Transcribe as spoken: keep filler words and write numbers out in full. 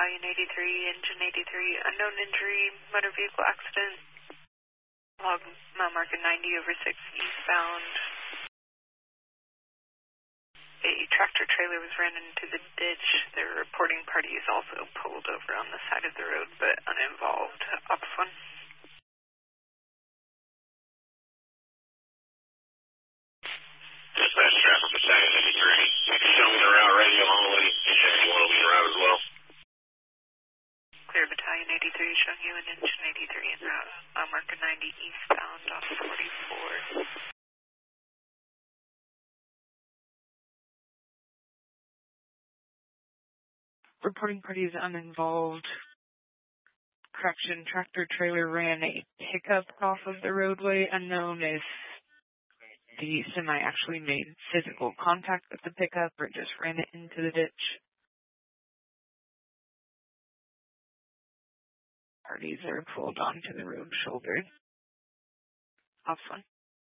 Battalion eighty-three, Engine eighty-three, unknown injury, motor vehicle accident. Log mile marker ninety over six eastbound. A tractor trailer was ran into the ditch. Their reporting party is also pulled over on the side of the road, but uninvolved. Ops one. Dispatch traffic Battalion eighty-three. You can show me the route radio only. You want to be route as well? Clear Battalion eighty-three, showing you an Engine eighty-three en route. Mile marker ninety eastbound off forty-four. Reporting party is uninvolved. Correction, tractor trailer ran a pickup off of the roadway. Unknown if the semi actually made physical contact with the pickup or just ran it into the ditch. Parties are pulled onto the road shoulder. Ops one.